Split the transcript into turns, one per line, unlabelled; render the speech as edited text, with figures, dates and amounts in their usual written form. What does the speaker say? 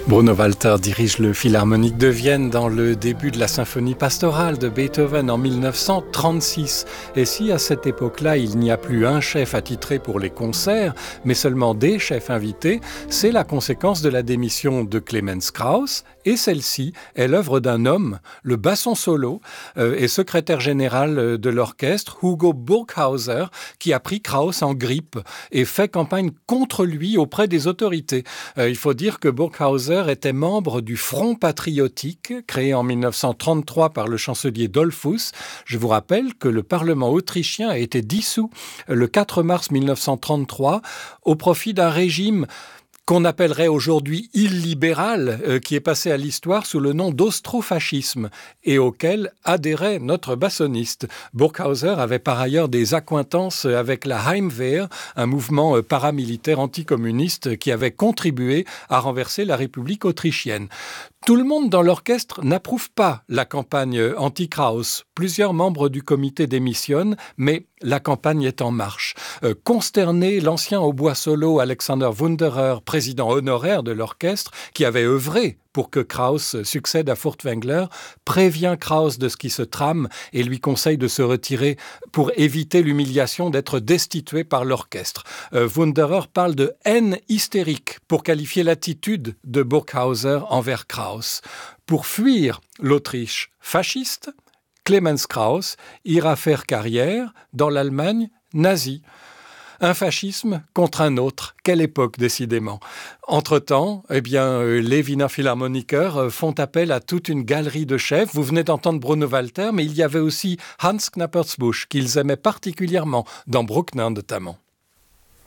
Bruno Walter dirige le Philharmonique de Vienne dans le début de la symphonie pastorale de Beethoven en 1936. Et si à cette époque-là, il n'y a plus un chef attitré pour les concerts, mais seulement des chefs invités, c'est la conséquence de la démission de Clemens Krauss. Et celle-ci est l'œuvre d'un homme, le basson solo, et secrétaire général de l'orchestre, Hugo Burghauser, qui a pris Krauss en grippe et fait campagne contre lui auprès des autorités. Il faut dire que Burghauser était membre du Front patriotique, créé en 1933 par le chancelier Dollfuss. Je vous rappelle que le Parlement autrichien a été dissous le 4 mars 1933 au profit d'un régime qu'on appellerait aujourd'hui illibéral, qui est passé à l'histoire sous le nom d'austrofascisme et auquel adhérait notre bassoniste. Burghauser avait par ailleurs des accointances avec la Heimwehr, un mouvement paramilitaire anticommuniste qui avait contribué à renverser la République autrichienne. Tout le monde dans l'orchestre n'approuve pas la campagne anti-Krauss. Plusieurs membres du comité démissionnent, mais la campagne est en marche. Consterné, l'ancien hautbois solo Alexander Wunderer, président honoraire de l'orchestre, qui avait œuvré pour que Krauss succède à Furtwängler, prévient Krauss de ce qui se trame et lui conseille de se retirer pour éviter l'humiliation d'être destitué par l'orchestre. Wunderer parle de haine hystérique pour qualifier l'attitude de Burghauser envers Krauss. Pour fuir l'Autriche fasciste, Clemens Krauss ira faire carrière dans l'Allemagne nazie. Un fascisme contre un autre. Quelle époque, décidément. Entre-temps, les Wiener Philharmoniker font appel à toute une galerie de chefs. Vous venez d'entendre Bruno Walter, mais il y avait aussi Hans Knappertsbusch, qu'ils aimaient particulièrement, dans Bruckner notamment.